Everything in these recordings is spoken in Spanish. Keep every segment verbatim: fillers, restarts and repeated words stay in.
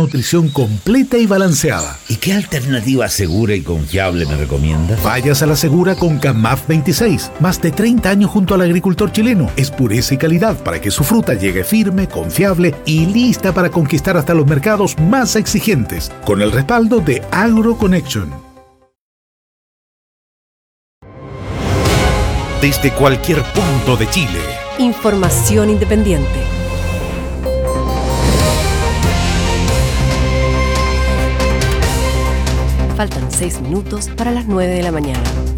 nutrición completa y balanceada. ¿Y qué alternativa segura y confiable me recomienda? Vayas a la segura con Camaf veintiséis. Más de treinta años junto al agricultor chileno. Es pureza y calidad para que su fruta llegue firme, confiable y lista para conquistar hasta los mercados más exigentes. Con el respaldo de AgroConnection. Desde cualquier punto de Chile. Información independiente. Faltan seis minutos para las nueve de la mañana.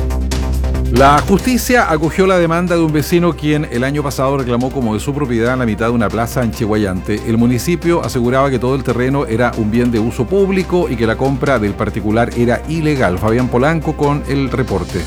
La justicia acogió la demanda de un vecino quien el año pasado reclamó como de su propiedad la mitad de una plaza en Chiguayante. El municipio aseguraba que todo el terreno era un bien de uso público y que la compra del particular era ilegal. Fabián Polanco con el reporte.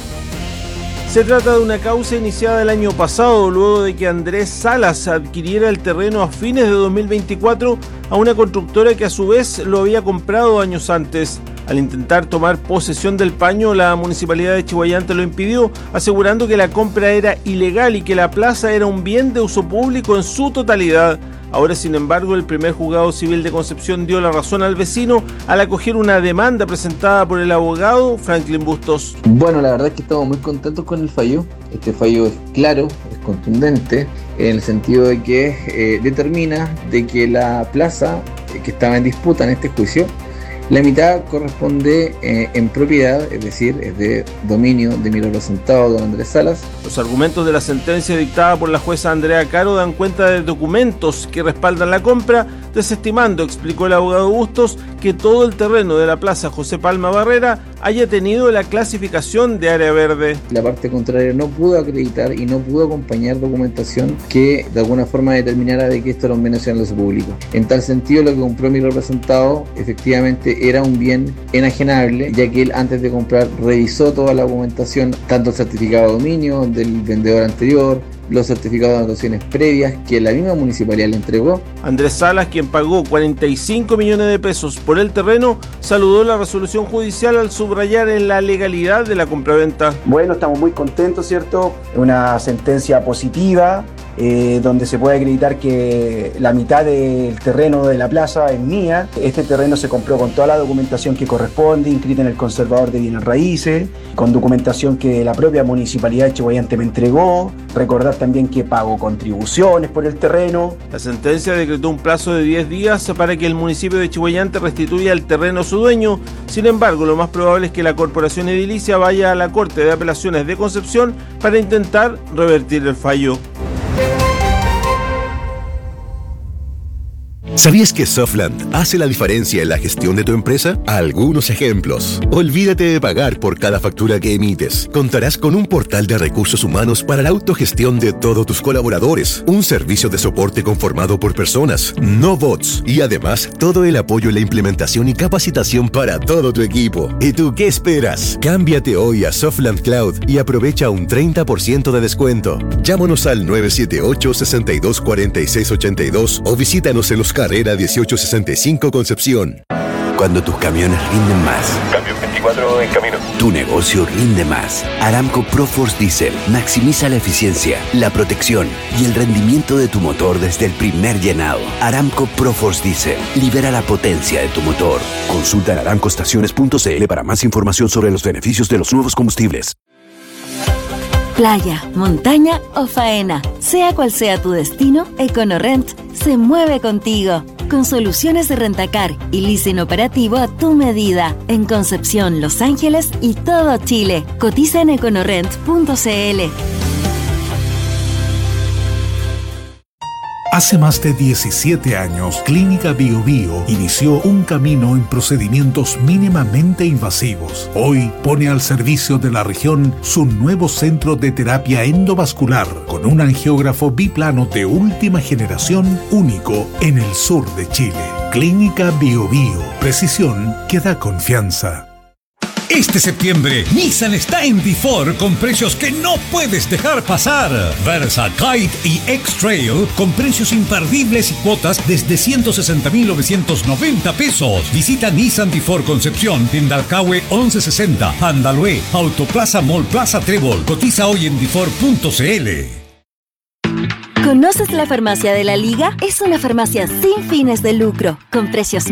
Se trata de una causa iniciada el año pasado, luego de que Andrés Salas adquiriera el terreno a fines de dos mil veinticuatro a una constructora que a su vez lo había comprado años antes. Al intentar tomar posesión del paño, la municipalidad de Chiguayante lo impidió, asegurando que la compra era ilegal y que la plaza era un bien de uso público en su totalidad. Ahora, sin embargo, el primer juzgado civil de Concepción dio la razón al vecino al acoger una demanda presentada por el abogado Franklin Bustos. Bueno, la verdad es que estamos muy contentos con el fallo. Este fallo es claro, es contundente, en el sentido de que eh, determina de que la plaza eh, que estaba en disputa en este juicio, la mitad corresponde eh, en propiedad, es decir, es de dominio de mi representado, don Andrés Salas. Los argumentos de la sentencia dictada por la jueza Andrea Caro dan cuenta de documentos que respaldan la compra, desestimando, explicó el abogado Bustos, que todo el terreno de la plaza José Palma Barrera haya tenido la clasificación de área verde. La parte contraria no pudo acreditar y no pudo acompañar documentación que de alguna forma determinara de que esto era un bien nacional de uso público. En tal sentido, lo que compró mi representado efectivamente era un bien enajenable, ya que él antes de comprar revisó toda la documentación, tanto el certificado de dominio del vendedor anterior, los certificados de anotaciones previas que la misma municipalidad le entregó. Andrés Salas, quien pagó cuarenta y cinco millones de pesos por el terreno, saludó la resolución judicial al subrayar en la legalidad de la compraventa. Bueno, estamos muy contentos, ¿cierto? Una sentencia positiva, eh, donde se puede acreditar que la mitad del terreno de la plaza es mía. Este terreno se compró con toda la documentación que corresponde, inscrita en el conservador de bienes raíces, con documentación que la propia municipalidad de Chiguayante me entregó. Recordar también que pago contribuciones por el terreno. La sentencia decretó un plazo de diez días para que el municipio de Chiguayante restituya el terreno a su dueño. Sin embargo, lo más probable es que la corporación edilicia vaya a la Corte de Apelaciones de Concepción para intentar revertir el fallo. ¿Sabías que Softland hace la diferencia en la gestión de tu empresa? Algunos ejemplos. Olvídate de pagar por cada factura que emites. Contarás con un portal de recursos humanos para la autogestión de todos tus colaboradores, un servicio de soporte conformado por personas, no bots, y además todo el apoyo en la implementación y capacitación para todo tu equipo. ¿Y tú qué esperas? Cámbiate hoy a Softland Cloud y aprovecha un treinta por ciento de descuento. Llámanos al nueve siete ocho, seis dos cuatro seis ocho dos o visítanos en los Carrera dieciocho sesenta y cinco Concepción. Cuando tus camiones rinden más. Camión veinticuatro en camino. Tu negocio rinde más. Aramco ProForce Diesel maximiza la eficiencia, la protección y el rendimiento de tu motor desde el primer llenado. Aramco ProForce Diesel libera la potencia de tu motor. Consulta en aramco estaciones punto c l para más información sobre los beneficios de los nuevos combustibles. Playa, montaña o faena, sea cual sea tu destino, EconoRent se mueve contigo. Con soluciones de rentacar y leasing operativo a tu medida. En Concepción, Los Ángeles y todo Chile. Cotiza en econorent punto c l. Hace más de diecisiete años, Clínica Bio Bio inició un camino en procedimientos mínimamente invasivos. Hoy pone al servicio de la región su nuevo centro de terapia endovascular con un angiógrafo biplano de última generación único en el sur de Chile. Clínica Bio Bio, precisión que da confianza. Este septiembre, Nissan está en D cuatro con precios que no puedes dejar pasar. Versa, Kite y X-Trail con precios imperdibles y cuotas desde ciento sesenta mil novecientos noventa pesos. Visita Nissan D cuatro Concepción en Dalcahue once sesenta, Andalue, Autoplaza Mall Plaza Trébol. Cotiza hoy en d cuatro punto c l. ¿Conoces la Farmacia de la Liga? Es una farmacia sin fines de lucro, con precios